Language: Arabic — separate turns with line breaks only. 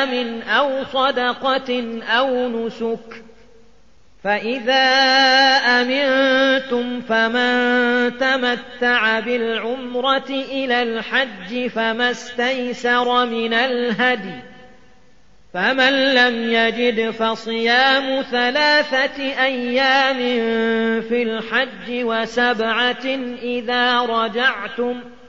أو صدقة أو نسك، فإذا أمنتم فمن تمتع بالعمرة إلى الحج فما استيسر من الهدي، فمن لم يجد فصيام 3 أيام في الحج و7 إذا رجعتم،